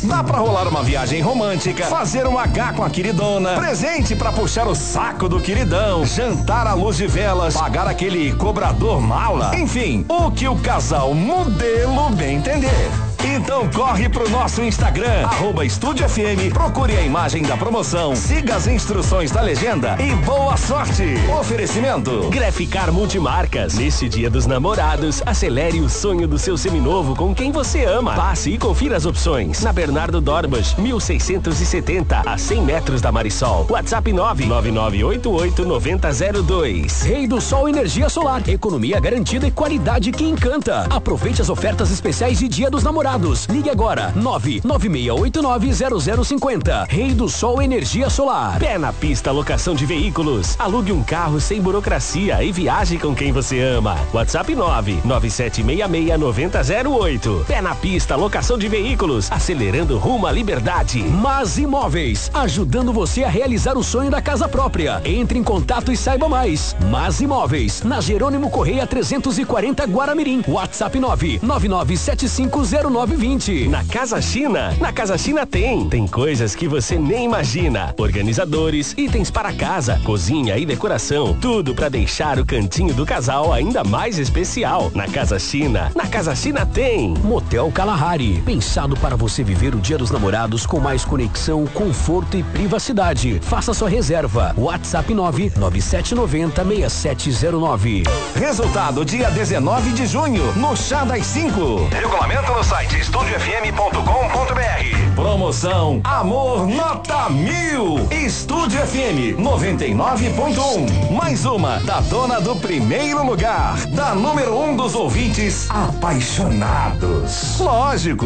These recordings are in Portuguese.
Dá pra rolar uma viagem romântica, fazer um H com a queridona, presente pra puxar o saco do queridão, jantar à luz de velas, pagar aquele cobrador mala. Enfim, o que o casal modelo bem entender. Então corre pro nosso Instagram, @Estúdio FM, procure a imagem da promoção, siga as instruções da legenda e boa sorte. Oferecimento Graficar Multimarcas. Neste Dia dos Namorados, acelere o sonho do seu seminovo com quem você ama. Passe e confira as opções. Na Bernardo Dorbas, 1670, a 100 metros da Marisol. WhatsApp 999889002. Rei do Sol Energia Solar. Economia garantida e qualidade que encanta. Aproveite as ofertas especiais de Dia dos Namorados. Ligue agora, 996890050. Rei do Sol Energia Solar. Pé na Pista Locação de Veículos. Alugue um carro sem burocracia e viaje com quem você ama. WhatsApp 997669008. Pé na Pista Locação de Veículos. Acelerando rumo à liberdade. Mas Imóveis, ajudando você a realizar o sonho da casa própria. Entre em contato e saiba mais. Mas Imóveis, na Jerônimo Correia 340 Guaramirim. WhatsApp 999750920. Na Casa China tem coisas que você nem imagina. Organizadores, itens para casa, cozinha e decoração, tudo para deixar o cantinho do casal ainda mais especial. Na Casa China tem Motel Kalahari, pensado para você viver o Dia dos Namorados com mais conexão, conforto e privacidade. Faça sua reserva. WhatsApp 997906709. Resultado dia 19 de junho, no Chá das 5. Regulamento no site estudiofm.com.br. Promoção Amor Nota 1000. Estúdio FM 99.1. Mais uma da dona do primeiro lugar, da número 1 dos ouvintes apaixonados. Lógico.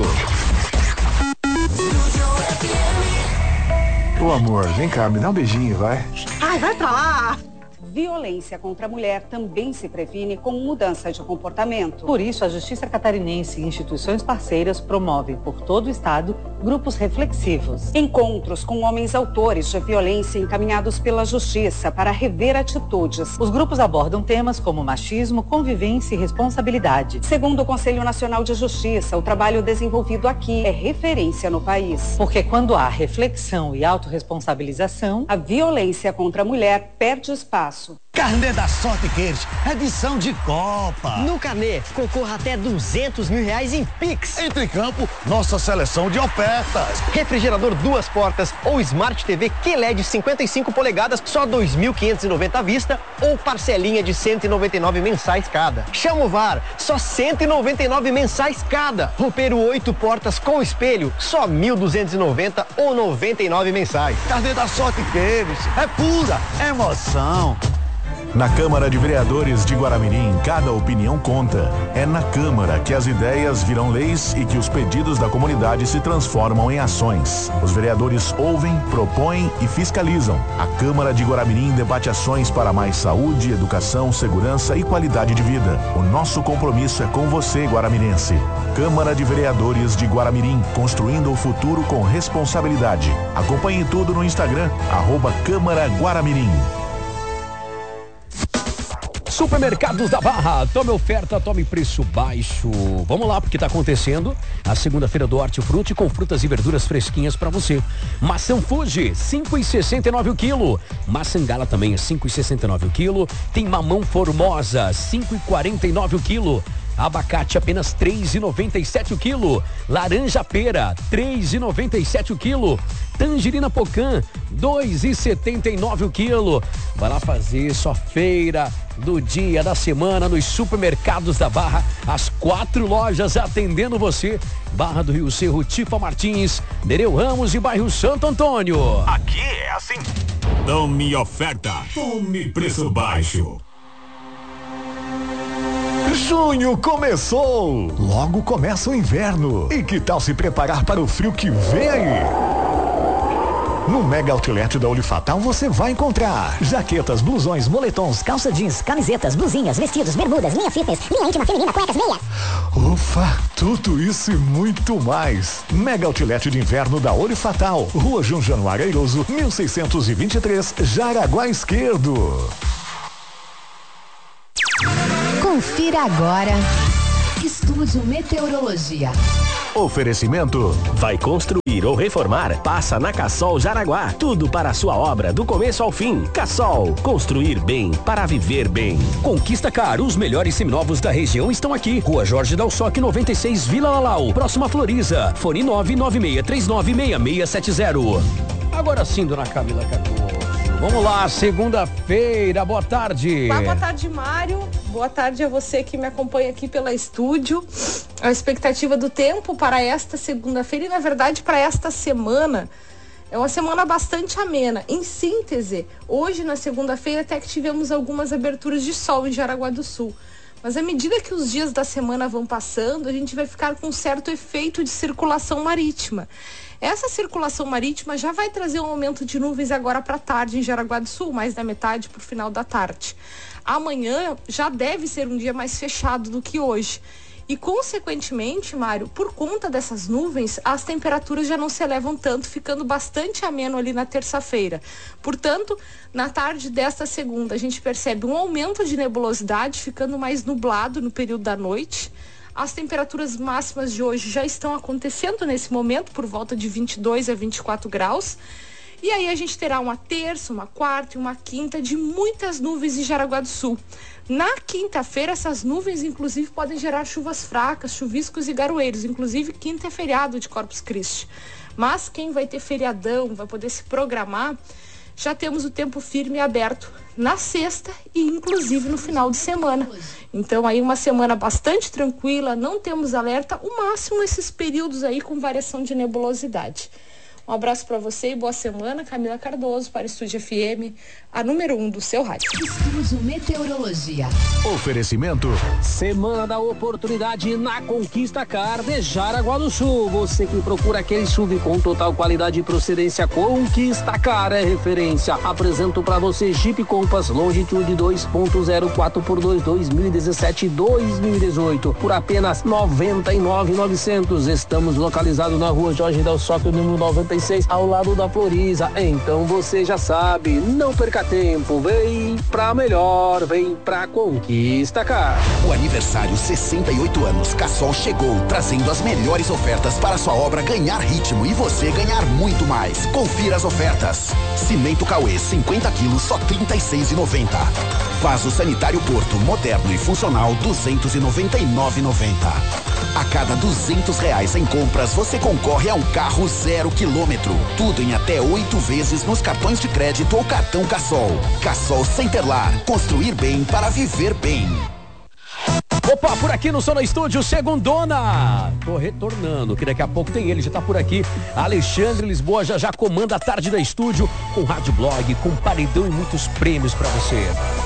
Ô amor, vem cá, me dá um beijinho, vai. Ai, vai pra lá. Violência contra a mulher também se previne com mudança de comportamento. Por isso, a Justiça Catarinense e instituições parceiras promovem por todo o estado grupos reflexivos. Encontros com homens autores de violência encaminhados pela Justiça para rever atitudes. Os grupos abordam temas como machismo, convivência e responsabilidade. Segundo o Conselho Nacional de Justiça, o trabalho desenvolvido aqui é referência no país. Porque quando há reflexão e autorresponsabilização, a violência contra a mulher perde espaço. Carnê da Sorte Queiros, edição de Copa. No Carnê, concorra até R$200 mil em Pix. Entre em campo, nossa seleção de ofertas. Refrigerador 2 portas ou Smart TV QLED 55 polegadas, só R$2.590 à vista ou parcelinha de R$199 mensais cada. Chama o VAR, só R$199 mensais cada. Roupeiro 8 portas com espelho, só R$1.290 ou R$99 mensais. Carnê da Sorte Queiros, é pura emoção. Na Câmara de Vereadores de Guaramirim, cada opinião conta. É na Câmara que as ideias viram leis e que os pedidos da comunidade se transformam em ações. Os vereadores ouvem, propõem e fiscalizam. A Câmara de Guaramirim debate ações para mais saúde, educação, segurança e qualidade de vida. O nosso compromisso é com você, guaramirense. Câmara de Vereadores de Guaramirim, construindo o futuro com responsabilidade. Acompanhe tudo no Instagram, @Câmara Guaramirim. Supermercados da Barra, tome oferta, tome preço baixo. Vamos lá, porque tá acontecendo a segunda-feira do Hortifruti com frutas e verduras fresquinhas pra você. Maçã Fuji, 5,69 o quilo. Maçã Gala também é 5,69 o quilo. Tem mamão Formosa, 5,49 o quilo. Abacate apenas 3,97 o quilo. Laranja pera, 3,97 o quilo. Tangerina Pocã, 2,79 o quilo. Vai lá fazer sua feira do dia, da semana, nos supermercados da Barra. As 4 lojas atendendo você. Barra do Rio Cerro, Tifa Martins, Nereu Ramos e bairro Santo Antônio. Aqui é assim. Tome oferta, tome preço baixo. Junho começou! Logo começa o inverno. E que tal se preparar para o frio que vem aí? No Mega Outlet da Olifatal você vai encontrar jaquetas, blusões, moletons, calça jeans, camisetas, blusinhas, vestidos, bermudas, linha fitness, linha íntima feminina, cuecas, meias. Ufa, tudo isso e muito mais. Mega Outlet de Inverno da Olifatal, Rua João Januário Airoso, 1623, Jaraguá Esquerdo. Confira agora. Estúdio Meteorologia. Oferecimento vai construir construir ou reformar, passa na Cassol Jaraguá. Tudo para a sua obra, do começo ao fim. Cassol, construir bem para viver bem. Conquista Car, os melhores seminovos da região estão aqui. Rua Jorge Dalsoc, 96, Vila Lalau. Próxima Floriza. Fone 996396670. Agora sim, dona Camila Cardoso. Vamos lá, segunda-feira, boa tarde. Boa tarde, Mário. Boa tarde a você que me acompanha aqui pela estúdio. A expectativa do tempo para esta segunda-feira e, na verdade, para esta semana é uma semana bastante amena. Em síntese, hoje, na segunda-feira, até que tivemos algumas aberturas de sol em Jaraguá do Sul. Mas à medida que os dias da semana vão passando, a gente vai ficar com um certo efeito de circulação marítima. Essa circulação marítima já vai trazer um aumento de nuvens agora para tarde em Jaraguá do Sul, mais da metade para o final da tarde. Amanhã já deve ser um dia mais fechado do que hoje. E, consequentemente, Mário, por conta dessas nuvens, as temperaturas já não se elevam tanto, ficando bastante ameno ali na terça-feira. Portanto, na tarde desta segunda, a gente percebe um aumento de nebulosidade, ficando mais nublado no período da noite. As temperaturas máximas de hoje já estão acontecendo nesse momento, por volta de 22 a 24 graus. E aí a gente terá uma terça, uma quarta e uma quinta de muitas nuvens em Jaraguá do Sul. Na quinta-feira, essas nuvens, inclusive, podem gerar chuvas fracas, chuviscos e garoeiros. Inclusive, quinta é feriado de Corpus Christi. Mas quem vai ter feriadão, vai poder se programar, já temos o tempo firme e aberto na sexta e, inclusive, no final de semana. Então, aí uma semana bastante tranquila, não temos alerta, o máximo esses períodos aí com variação de nebulosidade. Um abraço para você e boa semana. Camila Cardoso para o Estúdio FM, a número 1 do seu rádio. Estúdio Meteorologia. Oferecimento. Semana da oportunidade na Conquista Car de Jaraguá do Sul. Você que procura aquele SUV com total qualidade e procedência, Conquista Car é referência. Apresento para você Jeep Compass Longitude 2.0 4x2 2017 e 2018 por apenas R$ 99.900. Estamos localizados na Rua Jorge Dalsoc, número 96, ao lado da Floriza. Então você já sabe, não perca tempo, vem pra melhor, vem pra Conquista Car. O aniversário 68 anos Cassol chegou, trazendo as melhores ofertas para sua obra ganhar ritmo e você ganhar muito mais. Confira as ofertas. Cimento Cauê 50 quilos, só R$ 36,90. Vaso sanitário Porto, moderno e funcional, R$ 299,90. A cada R$200 em compras, você concorre a um carro 0 quilômetro. Tudo em até 8 vezes nos cartões de crédito ou cartão Cassol. Cassol Centerlar. Construir bem para viver bem. Opa, por aqui no Sono Estúdio, segundona. Tô retornando, que daqui a pouco tem ele, já tá por aqui. Alexandre Lisboa já comanda a tarde da estúdio, com rádio blog, com paredão e muitos prêmios pra você.